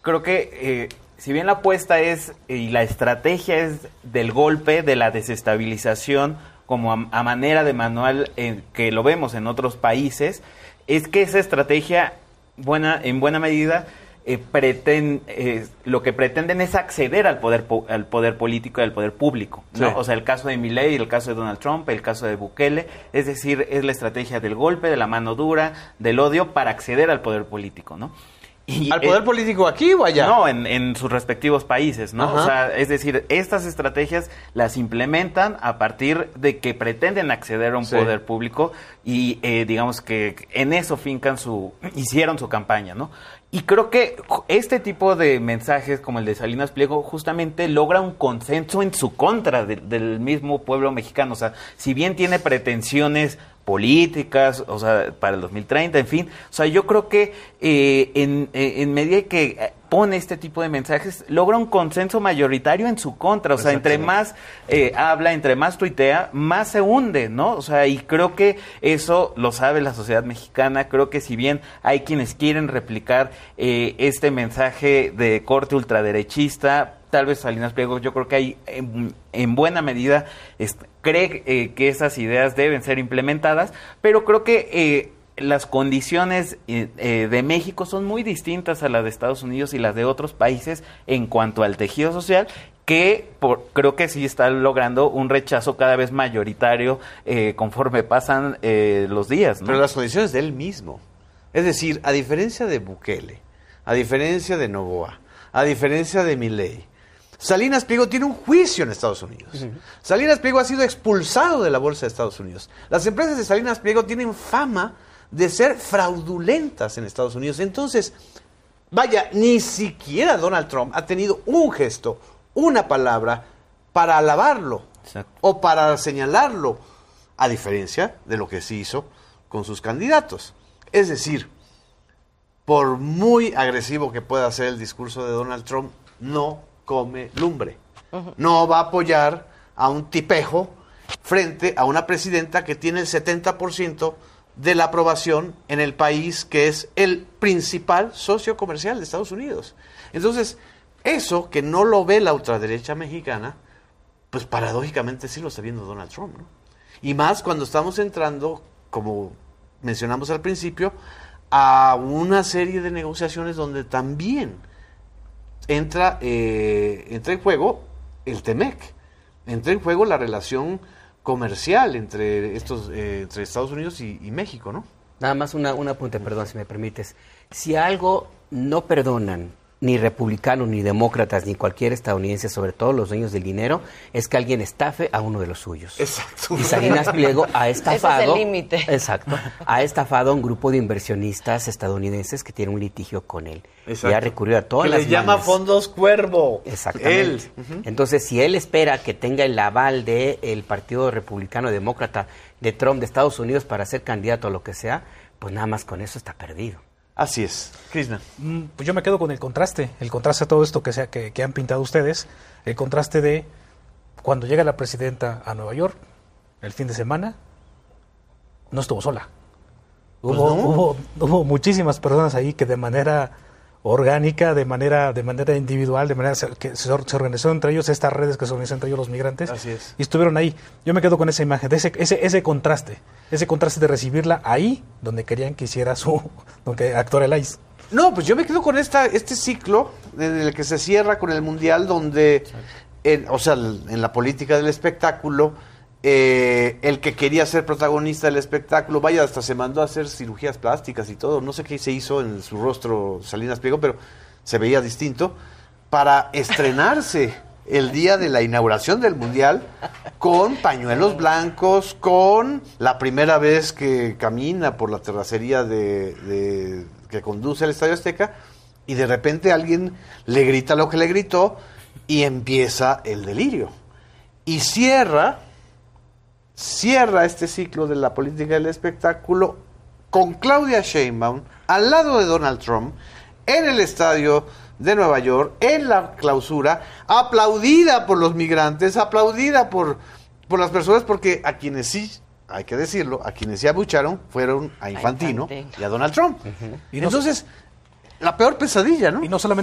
creo que si bien la apuesta es y la estrategia es del golpe, de la desestabilización, como a manera de manual que lo vemos en otros países, es que esa estrategia en buena medida lo que pretenden es acceder al poder político y al poder público, ¿no? Sí. O sea, el caso de Milei, el caso de Donald Trump, el caso de Bukele, es decir, es la estrategia del golpe, de la mano dura, del odio para acceder al poder político, ¿no? ¿Al poder político aquí o allá? No, en sus respectivos países, ¿no? Ajá. O sea, es decir, estas estrategias las implementan a partir de que pretenden acceder a un poder público y digamos que en eso hicieron su campaña, ¿no? Y creo que este tipo de mensajes, como el de Salinas Pliego, justamente logra un consenso en su contra del mismo pueblo mexicano. O sea, si bien tiene pretensiones políticas, o sea, para el 2030, en fin. O sea, yo creo que en medida que pone este tipo de mensajes, logra un consenso mayoritario en su contra. O sea, entre más habla, entre más tuitea, más se hunde, ¿no? O sea, y creo que eso lo sabe la sociedad mexicana. Creo que si bien hay quienes quieren replicar este mensaje de corte ultraderechista, tal vez Salinas Pliego, yo creo que hay en buena medida cree que esas ideas deben ser implementadas, pero creo que las condiciones de México son muy distintas a las de Estados Unidos y las de otros países en cuanto al tejido social, que creo que sí está logrando un rechazo cada vez mayoritario conforme pasan los días, ¿no? Pero las condiciones de él mismo. Es decir, a diferencia de Bukele, a diferencia de Noboa, a diferencia de Milei, Salinas Pliego tiene un juicio en Estados Unidos. Uh-huh. Salinas Pliego ha sido expulsado de la bolsa de Estados Unidos. Las empresas de Salinas Pliego tienen fama de ser fraudulentas en Estados Unidos. Entonces, vaya, ni siquiera Donald Trump ha tenido un gesto, una palabra para alabarlo. Exacto. O para señalarlo, a diferencia de lo que sí hizo con sus candidatos. Es decir, por muy agresivo que pueda ser el discurso de Donald Trump, no come lumbre. Uh-huh. No va a apoyar a un tipejo frente a una presidenta que tiene el 70% de la aprobación en el país que es el principal socio comercial de Estados Unidos. Entonces, eso que no lo ve la ultraderecha mexicana, pues paradójicamente sí lo está viendo Donald Trump, ¿no? Y más cuando estamos entrando, como mencionamos al principio, a una serie de negociaciones donde también entra en juego el TEMEC, entra en juego la relación comercial entre Estados Unidos y México, ¿no? Nada más un apunte, perdón, si me permites. Si algo no perdonan ni republicanos, ni demócratas, ni cualquier estadounidense, sobre todo los dueños del dinero, es que alguien estafe a uno de los suyos. Exacto. Y Salinas Pliego ha estafado... Ese es el límite. Exacto. Ha estafado a un grupo de inversionistas estadounidenses que tienen un litigio con él. Exacto. Y ha recurrido a todas las manos. Le llama fondos Cuervo. Exactamente. Él. Uh-huh. Entonces, si él espera que tenga el aval del Partido Republicano Demócrata de Trump de Estados Unidos para ser candidato a lo que sea, pues nada más con eso está perdido. Así es. Krishna. Pues yo me quedo con el contraste de todo esto que han pintado ustedes, el contraste de cuando llega la presidenta a Nueva York, el fin de semana, no estuvo sola. Pues Hubo muchísimas personas ahí que de manera orgánica, de manera individual, de manera que se organizó entre ellos, estas redes que se organizan entre ellos los migrantes. Así es. Y estuvieron ahí. Yo me quedo con esa imagen, de ese contraste de recibirla ahí, donde querían que hiciera donde actuara el ICE. No, pues yo me quedo con este ciclo en el que se cierra con el Mundial, donde, en la política del espectáculo, el que quería ser protagonista del espectáculo, vaya, hasta se mandó a hacer cirugías plásticas y todo, no sé qué se hizo en su rostro Salinas Pliego, pero se veía distinto, para estrenarse el día de la inauguración del Mundial con pañuelos blancos, con la primera vez que camina por la terracería que conduce al Estadio Azteca, y de repente alguien le grita lo que le gritó y empieza el delirio. Y cierra este ciclo de la política del espectáculo con Claudia Sheinbaum al lado de Donald Trump en el estadio de Nueva York, en la clausura, aplaudida por los migrantes, aplaudida por las personas, porque a quienes sí, hay que decirlo, a quienes sí abucharon fueron a Infantino y a Donald Trump. Uh-huh. Y entonces, la peor pesadilla, ¿no? Y no solamente